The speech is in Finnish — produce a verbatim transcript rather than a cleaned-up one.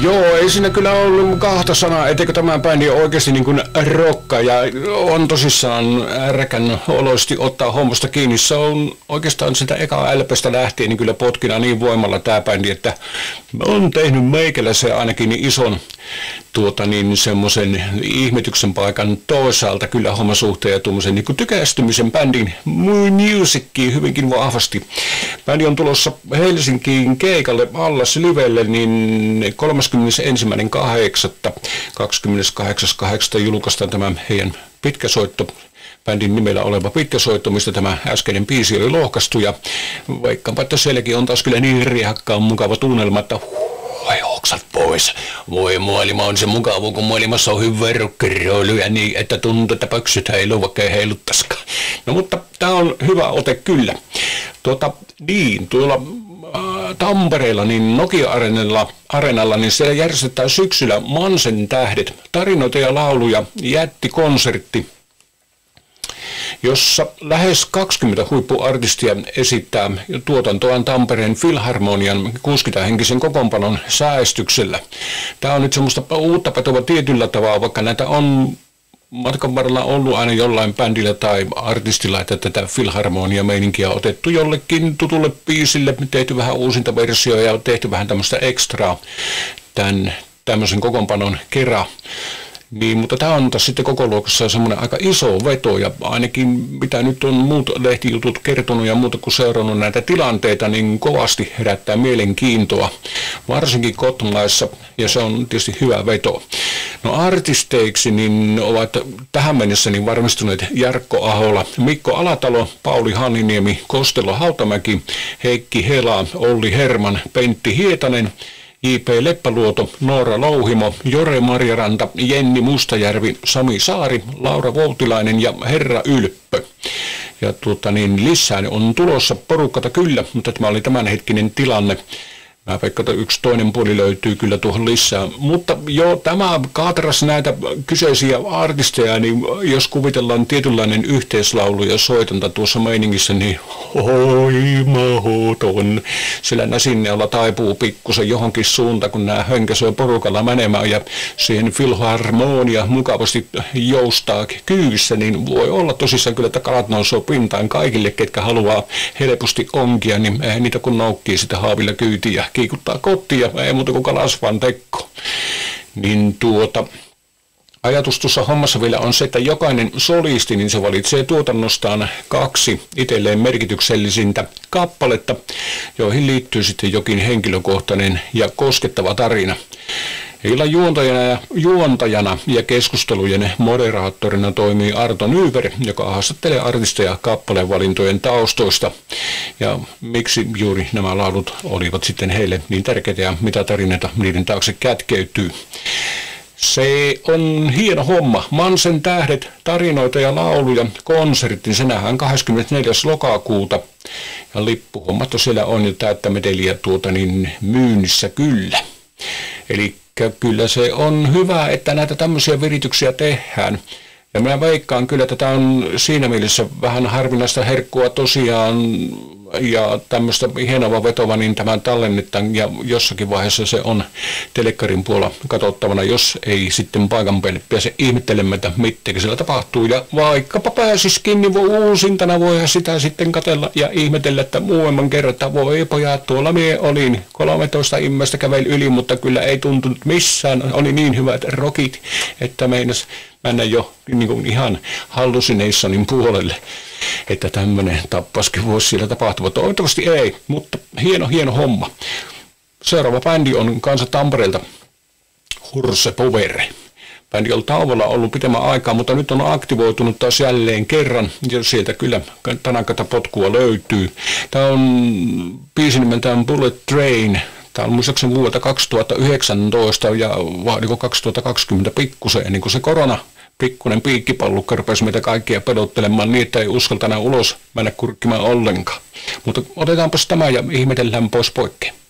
Joo, ei siinä kyllä ollut kahta sanaa, etteikö tämä bändi ole oikeasti niin kuin rokka ja on tosissaan ärkän oloisesti ottaa hommasta kiinni. Se on oikeastaan sitä eka L P:stä lähtien niin kyllä potkina niin voimalla tämä bändi, että on tehnyt meikäläisen ainakin niin ison tuota niin semmoisen ihmetyksen paikan toisaalta kyllä hommasuhteen ja tuommoisen niin kuin tykästymisen bändin musickiin hyvinkin vahvasti. Bändi on tulossa Helsinkiin keikalle Allas Livelle niin kolmaskymmenesensimmäinen kahdeksatta kahdeskymmeneskahdeksas kahdeksatta julkaistaan tämä heidän pitkäsoitto. Bändin nimellä oleva pitkäsoitto, mistä tämä äskeinen biisi oli lohkaistu ja vaikka että sielläkin on taas kyllä niin riehakkaan mukava tunnelma, että voi oksat pois. Voi maailma on se mukava, kun maailmassa on hyvä rockeroilu ja niin, että tuntuu, että pöksyt heiluu, vaikka ei heiluttaskaan. No mutta tämä on hyvä ote kyllä. Tuota, niin, tuolla äh, Tampereella, niin Nokia-areenalla, areenalla, niin siellä järjestetään syksyllä Mansen tähdet, tarinoita ja lauluja, jättikonsertti, jossa lähes kaksikymmentä huippuartistia esittää tuotantoaan Tampereen Filharmonian kuusikymmentä-henkisen kokoonpanon säästyksellä. Tämä on nyt semmoista uutta petoa tietyllä tavalla, vaikka näitä on matkan varrella ollut aina jollain bändillä tai artistilla, että tätä Filharmonia-meininkiä on otettu jollekin tutulle biisille, tehty vähän uusinta versioa ja tehty vähän tämmöistä ekstraa tämän tämmöisen kokoonpanon kerran. Niin, mutta tämä on taas sitten koko luokassa semmoinen aika iso veto ja ainakin mitä nyt on muut lehtijutut kertonut ja muuta kuin seurannut näitä tilanteita, niin kovasti herättää mielenkiintoa, varsinkin kotimaissa ja se on tietysti hyvä veto. No artisteiksi niin ovat tähän mennessä niin varmistuneet Jarkko Ahola, Mikko Alatalo, Pauli Hanniniemi, Kostelo Hautamäki, Heikki Hela, Olli Herman, Pentti Hietanen, J P Leppäluoto, Noora Louhimo, Jore Marjaranta, Jenni Mustajärvi, Sami Saari, Laura Voutilainen ja Herra Ylppö. Ja tuota niin, lisää on tulossa porukkata kyllä, mutta tämä oli tämänhetkinen tilanne. Mä veikkaan, että yksi toinen puoli löytyy kyllä tuohon lisää. Mutta joo, tämä kaatras näitä kyseisiä artisteja, niin jos kuvitellaan tietynlainen yhteislaulu ja soitonta tuossa meiningissä, niin oi mahoton. Sillä näsinneolla taipuu pikkusen johonkin suuntaan, kun nämä hönkäsöö porukalla menemään ja siihen Filharmonia mukavasti joustaa kyyvissä, niin voi olla tosissaan kyllä, että kalat nousee pintaan kaikille, ketkä haluaa helposti onkia, niin eihän niitä kun noukkii sitä haavilla kyytiä. Kiikuttaa kotiin ja ei muuta kuin kalasvan tekko. Niin tuota, ajatus tuossa hommassa vielä on se, että jokainen solisti, niin se valitsee tuotannostaan kaksi itselleen merkityksellisintä kappaletta, joihin liittyy sitten jokin henkilökohtainen ja koskettava tarina. Illan juontajana ja, juontajana ja keskustelujen moderaattorina toimii Arto Nyyber, joka haastattelee artisteja kappaleen valintojen taustoista. Ja miksi juuri nämä laulut olivat sitten heille niin tärkeitä ja mitä tarinoita niiden taakse kätkeytyy. Se on hieno homma. Mansen tähdet, tarinoita ja lauluja, konsertti, se nähdään kahdeskymmenesneljäs lokakuuta. Ja lippuhommat siellä on jo täyttä meteliä tuota niin myynnissä kyllä. Eli kyllä se on hyvä, että näitä tämmöisiä virityksiä tehdään. Ja minä veikkaan kyllä, että tämä on siinä mielessä vähän harvinaista herkkua tosiaan ja tämmöistä hienoa vetova, niin tämän tallennetaan ja jossakin vaiheessa se on telekkarin puolella katsottavana, jos ei sitten paikan päälle pääse ihmettelemään, että mitkä siellä tapahtuu. Ja vaikkapa pääsisikin, niin voi uusintana voihan sitä sitten katsella ja ihmetellä, että muemman kerran, että voi pojat, tuolla mie olin kolmetoista immestä käveli yli, mutta kyllä ei tuntunut missään, oli niin hyvät rokit, että meinas mennä jo niin kuin ihan hallucinationin puolelle, että tämmöinen tappaskin voisi siellä tapahtua. Toivottavasti ei, mutta hieno, hieno homma. Seuraava bändi on kanssa Tampereelta, Hurse Povere. Bändi on tauolla ollut pitemmän aikaa, mutta nyt on aktivoitunut taas jälleen kerran, ja sieltä kyllä tanakata potkua löytyy. Tämä on biisi nimeltään Bullet Train. Tämä on muistaakseni vuodelta kaksituhattayhdeksäntoista ja vaadiko kaksituhattakaksikymmentä pikkusen, ennen kuin se korona pikkuinen piikkipallukka rupesi meitä kaikkia pedottelemaan niin, että ei uskaltana ulos mennä kurkkimaan ollenkaan. Mutta otetaanpas tämä ja ihmetellään pois poikkeen.